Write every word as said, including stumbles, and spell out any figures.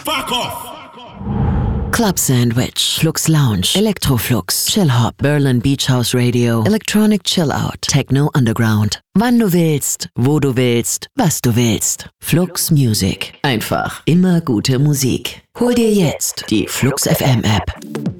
Fuck off! Club Sandwich, Flux Lounge, Electroflux, Chill Hop, Berlin Beach House Radio, Electronic Chill Out, Techno Underground. Wann du willst, wo du willst, was du willst. Flux Music. Einfach immer gute Musik. Hol dir jetzt die Flux F M App.